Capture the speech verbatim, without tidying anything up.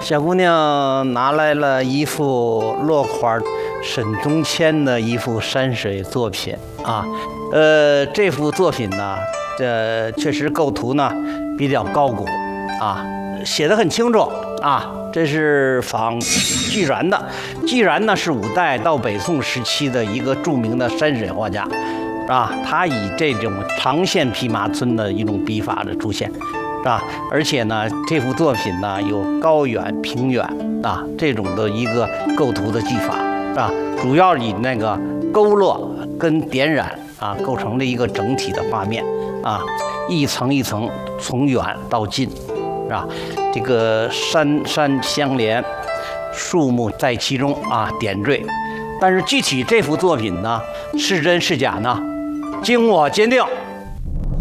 小姑娘拿来了一幅落款沈从谦的一幅山水作品啊，呃，这幅作品呢，这确实构图呢比较高古啊，写得很清楚啊。这是仿巨然的，巨然呢是五代到北宋时期的一个著名的山水画家啊，他以这种长线匹马皴的一种笔法的出现。啊，而且呢，这幅作品呢有高远、平远啊这种的一个构图的技法啊，主要以那个勾勒跟点染啊构成了一个整体的画面啊，一层一层从远到近啊，这个山山相连，树木在其中啊点缀，但是具体这幅作品呢是真是假呢，经我鉴定。